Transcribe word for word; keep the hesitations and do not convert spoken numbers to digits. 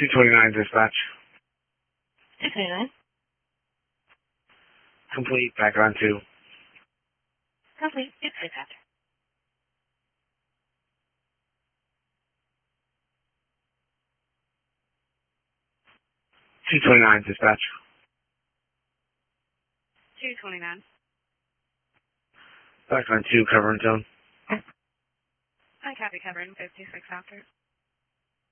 two twenty-nine dispatch. two twenty-nine. Complete, back on two. Complete, it's safe after. two twenty-nine dispatch. two twenty-nine. Back on two, cover and tone. I copy, covering fifty-six after.